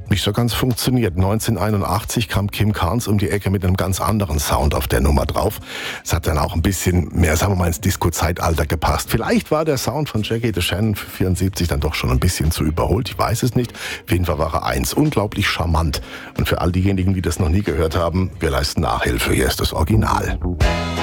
hat nicht so ganz funktioniert. 1981 kam Kim Carnes um die Ecke mit einem ganz anderen Sound auf der Nummer drauf. Es hat dann auch ein bisschen mehr, sagen wir mal, ins Disco-Zeitalter gepasst. Vielleicht war der Sound von Jackie DeShannon für 74 dann doch schon ein bisschen zu überholt. Ich weiß es nicht. Auf jeden Fall war er eins. Unglaublich charmant. Und für all diejenigen, die das noch nie gehört haben, wir leisten Nachhilfe. Hier ist das Original.